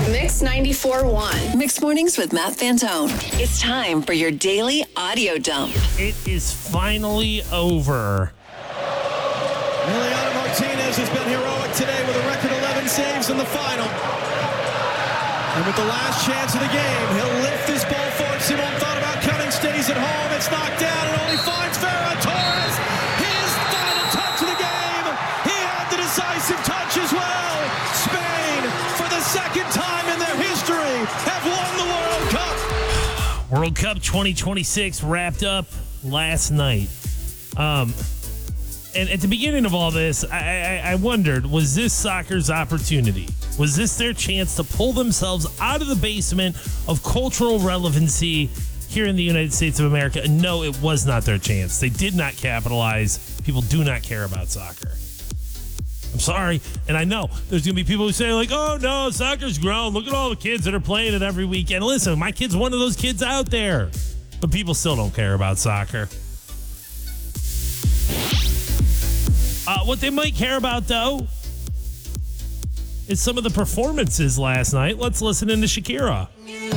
Mix 94.1. Mixed Mornings with Matt Fantone. It's time for your daily audio dump. It is finally over. Emiliano Martinez has been heroic today with a record 11 saves in the final. And with the last chance of the game, he'll lift this ball forward. Simon thought about cutting, stays at home. It's knocked down and only finds Ferran Torres. His final touch of the game. He had the decisive touch as well. Spain, for the second time in their history, have won the World Cup. World Cup 2026 wrapped up last night. And at the beginning of all this, I wondered, was this soccer's opportunity? Was this their chance to pull themselves out of the basement of cultural relevancy here in the United States of America? And no, it was not their chance. They did not capitalize. People do not care about soccer. I'm sorry. And I know there's going to be people who say, like, oh, no, soccer's grown. Look at all the kids that are playing it every weekend. Listen, my kid's one of those kids out there. But people still don't care about soccer. What they might care about, though, is some of the performances last night. Let's listen into Shakira.